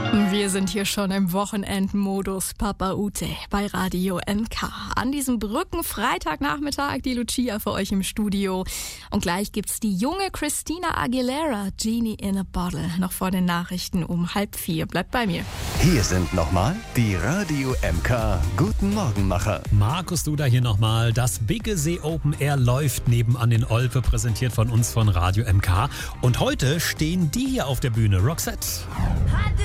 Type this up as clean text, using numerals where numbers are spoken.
Wir sind hier schon im Wochenendmodus Papa Ute bei Radio MK. An diesem Brückenfreitagnachmittag die Lucia für euch im Studio. Und gleich gibt's die junge Christina Aguilera, Genie in a Bottle, noch vor den Nachrichten um 3:30. Bleibt bei mir. Hier sind nochmal die Radio MK Guten Morgenmacher. Markus Duda hier nochmal. Das Biggesee Open Air läuft nebenan in Olpe, präsentiert von uns von Radio MK. Und heute stehen die hier auf der Bühne, Roxette.